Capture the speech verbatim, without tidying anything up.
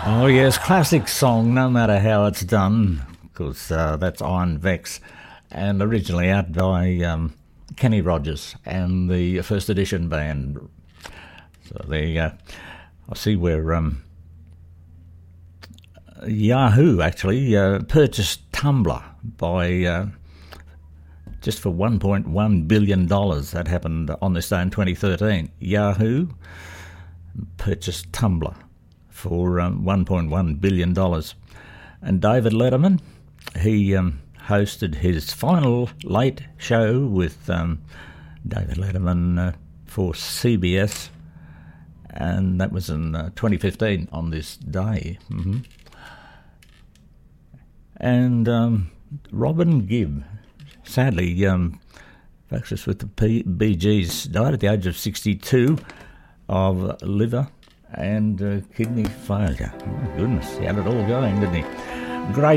Oh yes, classic song, no matter how it's done, because uh, that's Iron Vex, and originally out by um, Kenny Rogers and the First Edition band. So there you go. I see where um, Yahoo actually uh, purchased Tumblr by uh, just for one point one billion dollars. That happened on this day in twenty thirteen. Yahoo purchased Tumblr for um, one point one billion dollars. And David Letterman, he um, hosted his final late show with um, David Letterman uh, for C B S, and that was in uh, twenty fifteen on this day. Mm-hmm. And um, Robin Gibb, sadly, um, folks, just with the P- Bee Gees, died at the age of sixty-two of liver and uh, kidney failure. Oh my goodness, he had it all going, didn't he? Great.